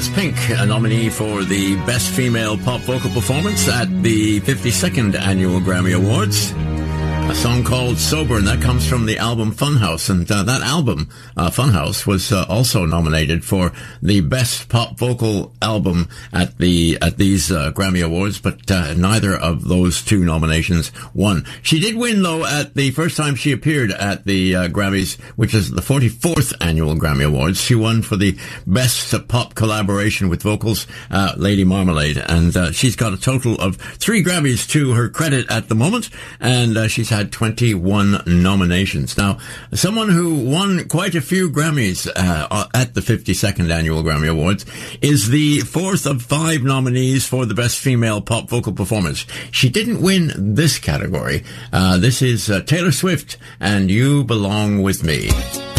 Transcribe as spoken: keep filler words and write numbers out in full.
That's Pink, a nominee for the Best Female Pop Vocal Performance at the fifty-second Annual Grammy Awards. A song called Sober, and that comes from the album Funhouse. And uh, that album, uh, Funhouse, was uh, also nominated for the Best Pop Vocal Album at the at these uh, Grammy Awards, but uh, neither of those two nominations won. She did win, though, at the first time she appeared at the uh, Grammys, which is the forty-fourth Annual Grammy Awards. She won for the Best uh, Pop Collaboration with Vocals, uh, Lady Marmalade. And uh, she's got a total of three Grammys to her credit at the moment, and uh, she's had twenty-one nominations. Now, someone who won quite a few Grammys uh, at the fifty-second Annual Grammy Awards is the fourth of five nominees for the Best Female Pop Vocal Performance. She didn't win this category. Uh, this is uh, Taylor Swift, and You Belong With Me.